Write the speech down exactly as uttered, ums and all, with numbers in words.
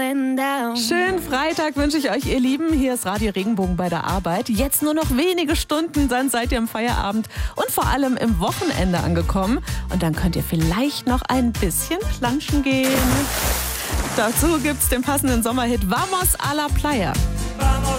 going down. Schönen Freitag wünsche ich euch, ihr Lieben. Hier ist Radio Regenbogen bei der Arbeit. Jetzt nur noch wenige Stunden, dann seid ihr im Feierabend und vor allem im Wochenende angekommen. Und dann könnt ihr vielleicht noch ein bisschen planschen gehen. Dazu gibt's den passenden Sommerhit Vamos a la Playa. Vamos